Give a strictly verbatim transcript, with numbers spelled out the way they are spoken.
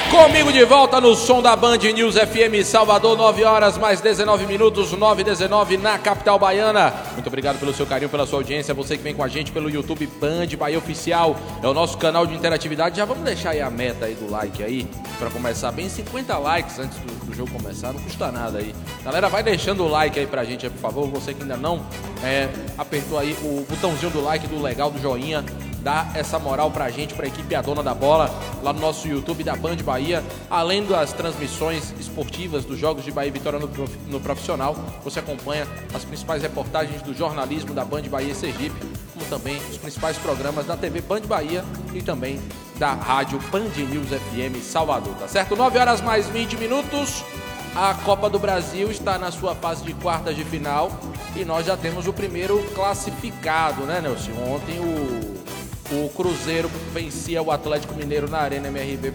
Comigo de volta no som da Band News F M Salvador, nove horas mais dezenove minutos, nove e dezenove na capital baiana. Muito obrigado pelo seu carinho, pela sua audiência. Você que vem com a gente pelo YouTube Band Bahia Oficial, é o nosso canal de interatividade. Já vamos deixar aí a meta aí do like aí, para começar bem, cinquenta likes antes do, do jogo começar, não custa nada aí. Galera, vai deixando o like aí pra gente, aí, por favor. Você que ainda não é, apertou aí o botãozinho do like, do legal, do joinha. Dá essa moral pra gente, pra equipe A Dona da Bola, lá no nosso YouTube da Band Bahia. Além das transmissões esportivas dos Jogos de Bahia e Vitória no, prof... no Profissional, você acompanha as principais reportagens do jornalismo da Band Bahia Sergipe, como também os principais programas da T V Band Bahia e também da Rádio Band News F M Salvador, tá certo? nove horas mais vinte minutos. A Copa do Brasil está na sua fase de quartas de final e nós já temos o primeiro classificado, né, Nelson? Ontem o... O Cruzeiro vencia o Atlético Mineiro na Arena M R V